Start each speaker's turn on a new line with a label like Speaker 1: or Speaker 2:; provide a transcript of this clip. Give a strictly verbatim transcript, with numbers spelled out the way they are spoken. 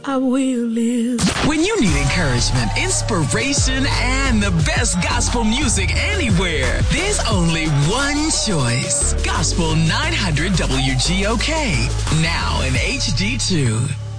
Speaker 1: I will live.
Speaker 2: When you need encouragement, inspiration, and the best gospel music anywhere, there's only one choice. Gospel nine hundred W G O K, now in H D two.